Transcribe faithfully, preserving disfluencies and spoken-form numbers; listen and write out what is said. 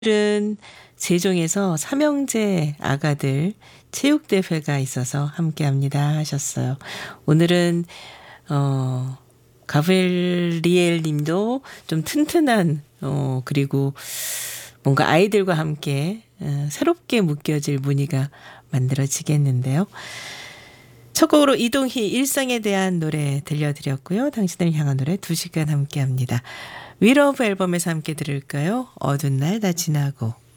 오늘은 세종에서 삼형제 아가들 체육대회가 있어서 함께합니다 하셨어요. 오늘은 어 가브리엘 님도 좀 튼튼한 어 그리고 뭔가 아이들과 함께 어, 새롭게 묶여질 무늬가 만들어지겠는데요. 첫 곡으로 이동희 일상에 대한 노래 들려드렸고요. 당신을 향한 노래 두 시간 함께합니다. 위러브 앨범에서 함께 들을까요? 어두운 날 다 지나고.